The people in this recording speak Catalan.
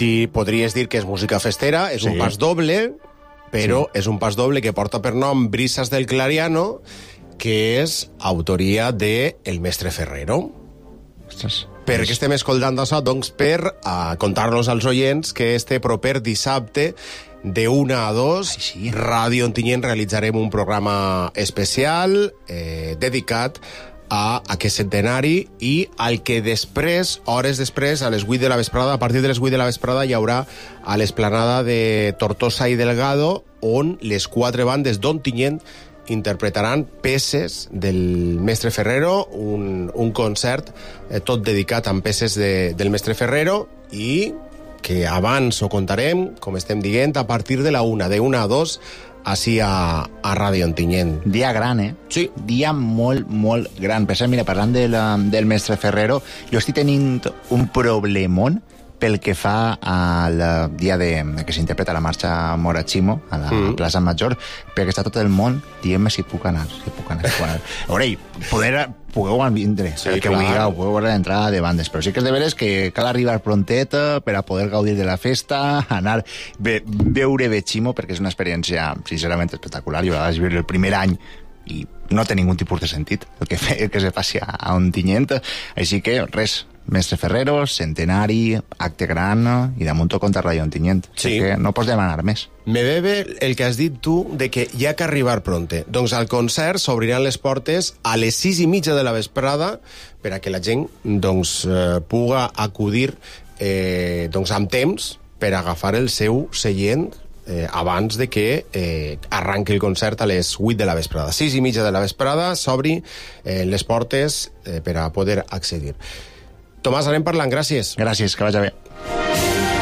podries dir que és música festera, és un pas doble, però és un pas doble que porta per nom Brisas del Clariano, que és autoria de El Mestre Ferrero. Ostres. Per què estem escoltant això? Doncs per contar-los als oients que este proper dissabte de 1 a 2, Ràdio Ontinyent realitzarem un programa especial dedicat a aquest centenari i al que després, hores després, a les 8 de la vesprada, a partir de les 8 de la vesprada, hi haurà a l'esplanada de Tortosa i Delgado, on les 4 bandes d'Ontinyent interpretaran peces del Mestre Ferrero, un concert tot dedicat amb peces del Mestre Ferrero, i que abans ho contarem, com estem dient, a partir de la 1, de 1 a 2, així a Ràdio Ontinyent. Dia gran, Sí. Dia molt, molt gran. Per cert, mira, parlant del Mestre Ferrero, jo estic tenint un problemón pel que fa al dia que s'interpreta la marxa Morachimo a la plaça Major, perquè està tot el món dient-me si puc anar. A veure, podeu vindre, el que vulgueu, podeu veure l'entrada de bandes, però sí que és de veres que cal arribar prontet per a poder gaudir de la festa, anar veure Bechimo, perquè és una experiència sincerament espectacular. Jo vaig viure el primer any i no té ningun tipus de sentit el que se faci a Ontinyent, així que res, Mestre Ferrero, centenari, acte gran, i damunt tot contra Ràdio Ontinyent. Sí. Que no pots demanar més. Me ve bé el que has dit tu de que hi ha que arribar pronte. Doncs al concert s'obriran les portes a les 6:30 de la vesprada per a que la gent puga acudir amb temps per agafar el seu seient abans de que arranqui el concert a les 8 de la vesprada. 6:30 de la vesprada s'obri les portes per a poder accedir. Tomàs, anem parlant. Gràcies. Gràcies, que vagi bé.